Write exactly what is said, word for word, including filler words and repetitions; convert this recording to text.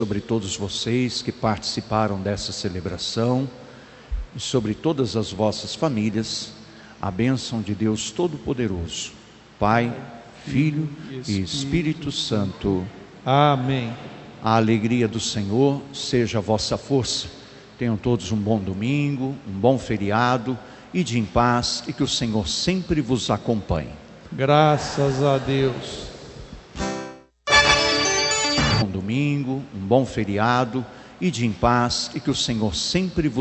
sobre todos vocês que participaram dessa celebração e sobre todas as vossas famílias, a bênção de Deus Todo-Poderoso, Pai, Filho e Espírito Santo. Amém. A alegria do Senhor seja a vossa força. Tenham todos um bom domingo, um bom feriado e de em paz, e que o Senhor sempre vos acompanhe. Graças a Deus. Um domingo, um bom feriado e de em paz, e que o Senhor sempre vos